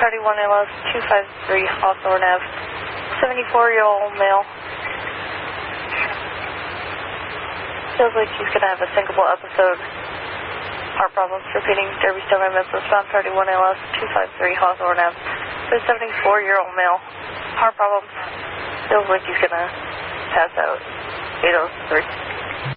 31 LS 253 Hawthorne Ave. 74-year-old male. Feels like he's going to have a syncopal episode. Heart problems. Repeating Derby Stone Memphis on 31 LS 253 Hawthorne Ave. For a 74-year-old male. Heart problems. Feels like he's going to pass out. 803.